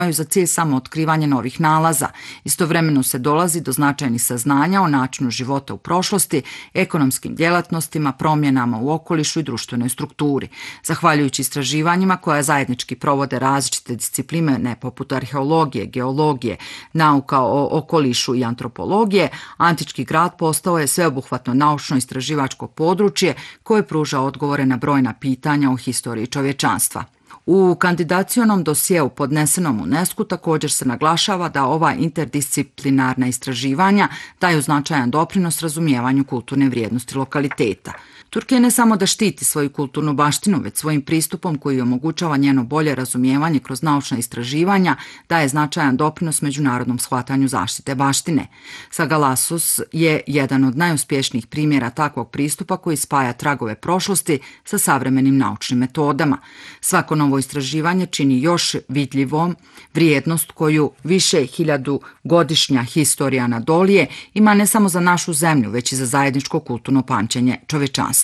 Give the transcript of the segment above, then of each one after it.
za cilj samo otkrivanje novih nalaza. Istovremeno se dolazi do značajnih saznanja o načinu života u prošlosti, ekonomskim djelatnostima, promjenama u okolišu i društvenoj strukturi. Zahvaljujući istraživanjima koja zajednički provode različite discipline poput arheologije, geologije, nauka o okolišu i antropologije, antički grad postao je sveobuhvatno naučno-istraživačko područje koje pruža odgovore na brojna pitanja o historiji čovječanstva. U kandidacionom dosjeu podnesenom UNESCO također se naglašava da ova interdisciplinarna istraživanja daju značajan doprinos razumijevanju kulturne vrijednosti lokaliteta. Turkija ne samo da štiti svoju kulturnu baštinu, već svojim pristupom koji omogućava njeno bolje razumijevanje kroz naučna istraživanja daje značajan doprinos međunarodnom shvatanju zaštite baštine. Sagalassos je jedan od najuspješnijih primjera takvog pristupa koji spaja tragove prošlosti sa savremenim naučnim metodama. Svako novo istraživanje čini još vidljivom vrijednost koju više hiljadugodišnja historija Anadolije ima ne samo za našu zemlju, već i za zajedničko kulturno pamćenje čovječanstva.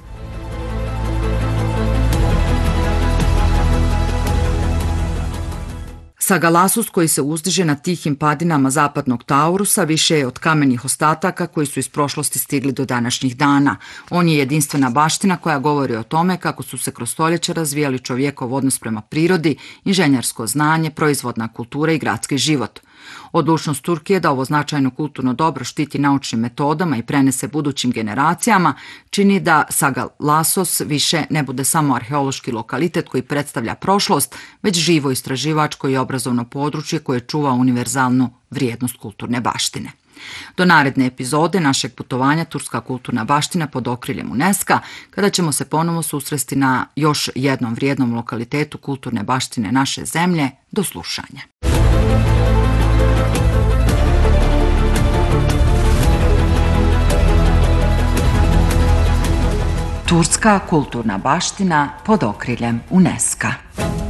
Sagalassos, koji se uzdiže na tihim padinama zapadnog Taurusa, više je od kamenih ostataka koji su iz prošlosti stigli do današnjih dana. On je jedinstvena baština koja govori o tome kako su se kroz stoljeće razvijali čovjekov odnos prema prirodi, inženjersko znanje, proizvodna kultura i gradski život. Odlučnost Turkije da ovo značajno kulturno dobro štiti naučnim metodama i prenese budućim generacijama čini da Sagalassos više ne bude samo arheološki lokalitet koji predstavlja prošlost, već živo istraživačko i obrazovno područje koje čuva univerzalnu vrijednost kulturne baštine. Do naredne epizode našeg putovanja Turska kulturna baština pod okriljem UNESCO, kada ćemo se ponovo susresti na još jednom vrijednom lokalitetu kulturne baštine naše zemlje. Do slušanja. Turska kulturna baština pod okriljem UNESCO.